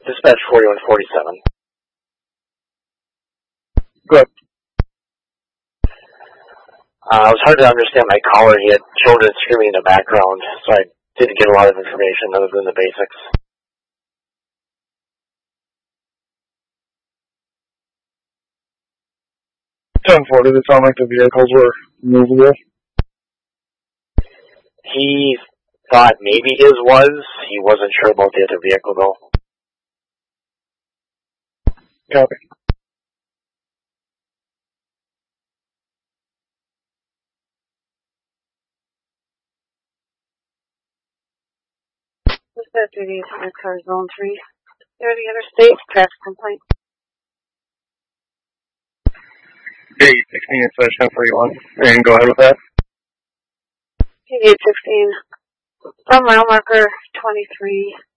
Dispatch 4147. Good. It was hard to understand my caller. He had children screaming in the background, so I didn't get a lot of information other than the basics. Did it sound like the vehicles were movable? He thought maybe his was. He wasn't sure about the other vehicle, though. Copy. Dispatch 88 car zone 3. There are the interstate traffic complaint. 816/1041. And go ahead with that. 8816. From mile marker 23.